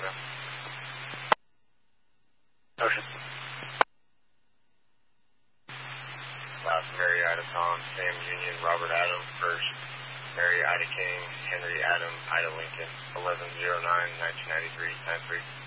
now. Ocean. Last Mary Ida Tom, Sam Union, Robert Adam, first Mary Ida King, Henry Adam, Ida Lincoln, 1109, 1993, 93.